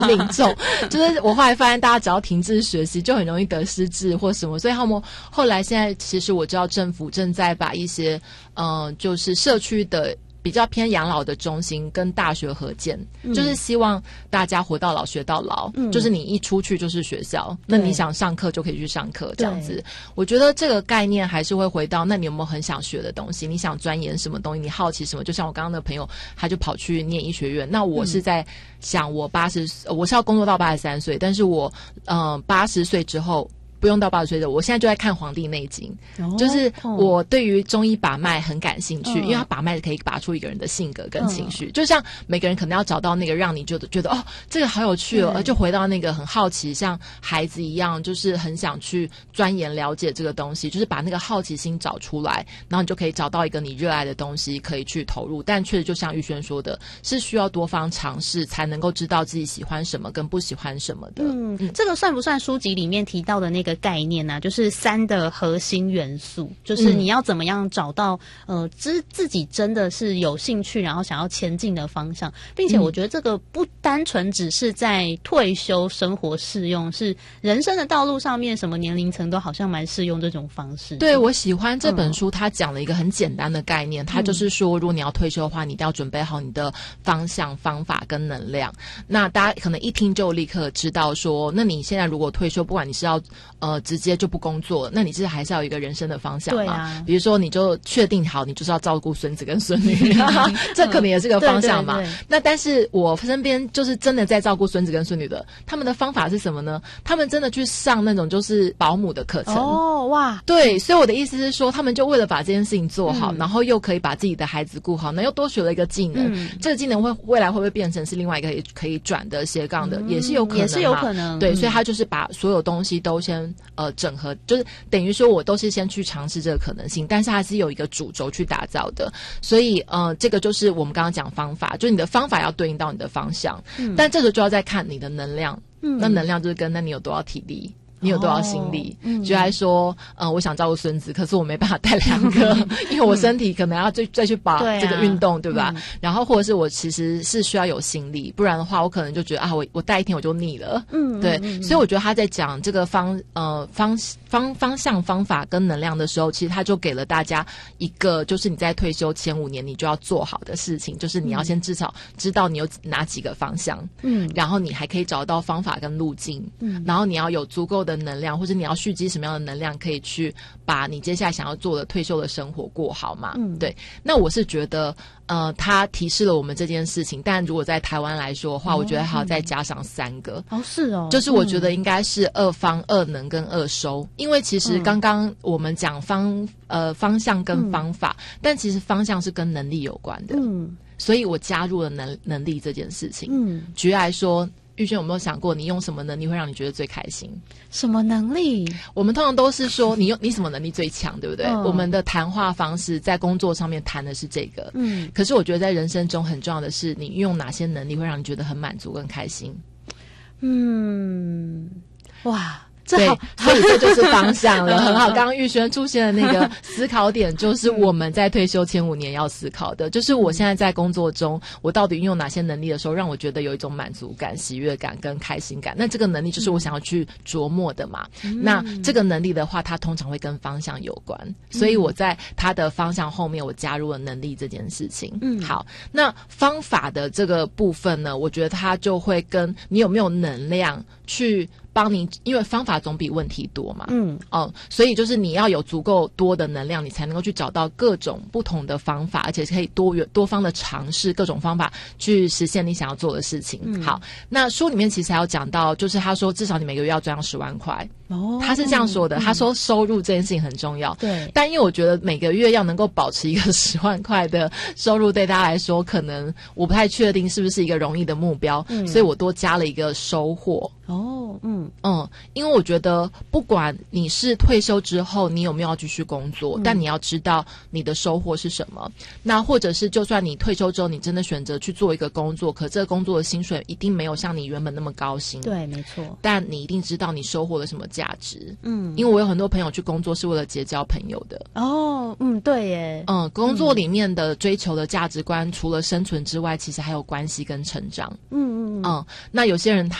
命中。就是我后来发现大家只要停滞学习就很容易得失智或什么，所以他们后来现在其实我知道政府正在把一些就是社区的比较偏养老的中心跟大学合建，就是希望大家活到老学到老，就是你一出去就是学校，那你想上课就可以去上课这样子。我觉得这个概念还是会回到，那你有没有很想学的东西，你想钻研什么东西，你好奇什么，就像我刚刚的朋友他就跑去念医学院，那我是在想我是要工作到83岁，但是我80岁之后不用到80岁的，我现在就在看《黄帝内经》，就是我对于中医把脉很感兴趣，因为它把脉可以拔出一个人的性格跟情绪，就像每个人可能要找到那个让你觉得哦，这个好有趣哦，就回到那个很好奇，像孩子一样，就是很想去钻研了解这个东西，就是把那个好奇心找出来，然后你就可以找到一个你热爱的东西可以去投入。但确实就像玉轩说的，是需要多方尝试才能够知道自己喜欢什么跟不喜欢什么的。 这个算不算书籍里面提到的那个概念呢？就是3的核心元素，就是你要怎么样找到自己真的是有兴趣然后想要前进的方向，并且我觉得这个不单纯只是在退休生活适用，是人生的道路上面什么年龄层都好像蛮适用这种方式。 对，我喜欢这本书它讲了一个很简单的概念，它就是说如果你要退休的话，你一定要准备好你的方向方法跟能量。那大家可能一听就立刻知道说，那你现在如果退休，不管你是要直接就不工作，那你是还是要有一个人生的方向嘛？对啊，比如说你就确定好你就是要照顾孙子跟孙女这可能也是个方向嘛。对对对。那但是我身边就是真的在照顾孙子跟孙女的，他们的方法是什么呢？他们真的去上那种就是保姆的课程。 哦，哇， 对，所以我的意思是说，他们就为了把这件事情做好，然后又可以把自己的孩子顾好，那又多学了一个技能。这个技能未来会不会变成是另外一个可以转的斜杠的，也是有可能嘛，也是有可能。对，所以他就是把所有东西都先整合，就是等于说我都是先去尝试这个可能性，但是还是有一个主轴去打造的。所以这个就是我们刚刚讲方法，就是你的方法要对应到你的方向，但这个就要再看你的能量。那能量就是跟那你有多少体力，你有多少心力。就来说我想照顾孙子，可是我没办法带2个因为我身体可能要再去把这个运动，对吧？然后或者是我其实是需要有心力，不然的话我可能就觉得我带1天我就腻了。对，所以我觉得他在讲这个方向方法跟能量的时候，其实他就给了大家一个就是你在退休前5年你就要做好的事情，就是你要先至少知道你有哪几个方向，然后你还可以找到方法跟路径，然后你要有足够的能量，或者你要蓄积什么样的能量可以去把你接下来想要做的退休的生活过好嘛。对，那我是觉得他提示了我们这件事情，但如果在台湾来说的话，我觉得还要再加上3个。是哦，就是我觉得应该是2方、2能跟2收，因为其实刚刚我们讲方向跟方法，但其实方向是跟能力有关的。所以我加入了能力这件事情。举例来说，玉轩有没有想过你用什么能力会让你觉得最开心？ 什么能力？ 我们通常都是说你什么能力最强，对不对？我们的谈话方式在工作上面谈的是这个。可是我觉得在人生中很重要的是你运用哪些能力会让你觉得很满足跟开心。哇，对，所以这就是方向了。很好，刚刚玉轩出现的那个思考点就是我们在退休前5年要思考的，就是我现在在工作中我到底运用哪些能力的时候让我觉得有一种满足感、喜悦感跟开心感，那这个能力就是我想要去琢磨的嘛。那这个能力的话它通常会跟方向有关，所以我在它的方向后面我加入了能力这件事情。好，那方法的这个部分呢，我觉得它就会跟你有没有能量去帮你，因为方法总比问题多嘛。所以就是你要有足够多的能量，你才能够去找到各种不同的方法，而且可以多方的尝试各种方法去实现你想要做的事情。好，那书里面其实还有讲到，就是他说至少你每个月要赚10万块。他是这样说的，他说收入这件事情很重要。对，但因为我觉得每个月要能够保持一个10万块的收入，对大家来说可能我不太确定是不是一个容易的目标，所以我多加了一个收获。 因为我觉得不管你是退休之后你有没有要继续工作，但你要知道你的收获是什么。那或者是就算你退休之后你真的选择去做一个工作，可这个工作的薪水一定没有像你原本那么高薪， 对，没错， 但你一定知道你收获了什么价值。因为我有很多朋友去工作是为了结交朋友的。 对耶。 工作里面的追求的价值观除了生存之外，其实还有关系跟成长。那有些人